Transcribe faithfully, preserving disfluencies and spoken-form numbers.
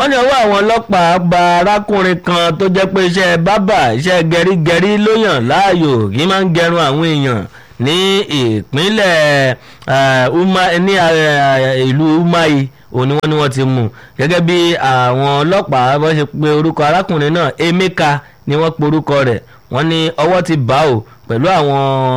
wọ́n ní ọwọ́ àwọn ọlọ́pàá gba arákùnrin kan tó jẹ́ pé iṣẹ́ bábà iṣẹ́ gẹrígẹrí ló yàn láàyò kí máa ń gẹrun àwọn èèyàn ní ìpínlẹ̀ ní ìlú Umahi òun ni wọ́n ní wọ́n ti mú gẹ́gẹ́ bí àwọn ọlọ́pàá bó ṣe pe orúkọ arákùnrin náà Emeka ni wọ́n pe orúkọ rẹ̀ wọ́n ní ọwọ́ ti bá ò pẹ̀lú àwọn